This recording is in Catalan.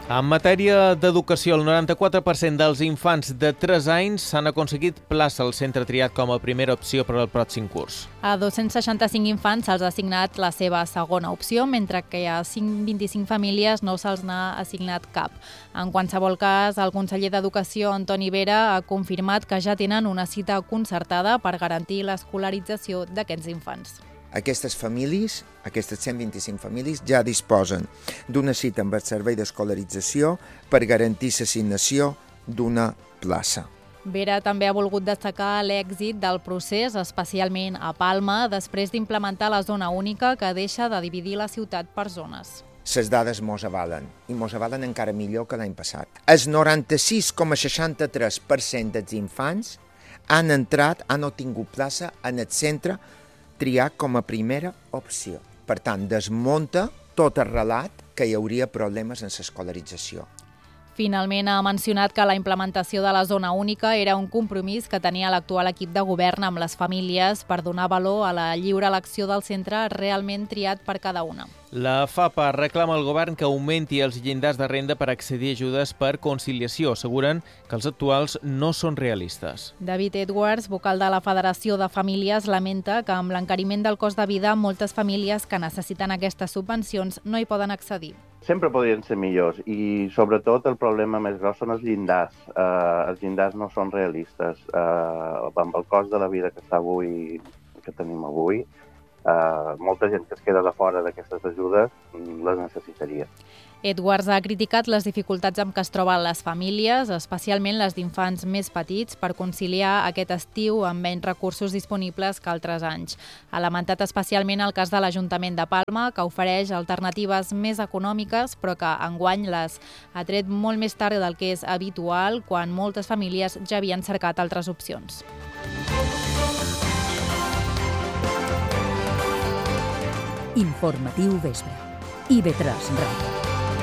En matèria d'educació, el 94% dels infants de 3 anys s'han aconseguit plaça al centre triat com a primera opció per al pròxim curs. A 265 infants se'ls ha assignat la seva segona opció, mentre que a 25 famílies no se'ls n'ha assignat cap. En qualsevol cas, el conseller d'Educació, Antoni Vera, ha confirmat que ja tenen una cita concertada per garantir l'escolarització d'aquests infants. Aquestes famílies, aquestes 125 famílies, ja disposen d'una cita amb el servei d'escolarització per garantir l'assignació d'una plaça. Vera també ha volgut destacar l'èxit del procés, especialment a Palma, després d'implementar la zona única que deixa de dividir la ciutat per zones. Les dades mos avalen, i mos avalen encara millor que l'any passat. El 96,63% dels infants han obtingut plaça en el centre triat com a primera opció. Per tant, desmunta tot el relat que hi hauria problemes en l'escolarització. Finalment, ha mencionat que la implementació de la zona única era un compromís que tenia l'actual equip de govern amb les famílies per donar valor a la lliure elecció del centre realment triat per cada una. La FAPA reclama al govern que augmenti els llindars de renda per accedir a ajudes per conciliació. Asseguren que els actuals no són realistes. David Edwards, vocal de la Federació de Famílies, lamenta que amb l'encariment del cost de vida moltes famílies que necessiten aquestes subvencions no hi poden accedir. Sempre podrien ser millors i, sobretot, el problema més gros són els llindars. Els llindars no són realistes. Amb el cost de la vida que tenim avui, molta gent que es queda de fora d'aquestes ajudes les necessitaria. Edwards ha criticat les dificultats amb què es troben les famílies, especialment les d'infants més petits, per conciliar aquest estiu amb menys recursos disponibles que altres anys. Ha lamentat especialment el cas de l'Ajuntament de Palma, que ofereix alternatives més econòmiques, però que enguany les ha tret molt més tard del que és habitual, quan moltes famílies ja havien cercat altres opcions. Informatiu Vespre. IB3 Ràdio.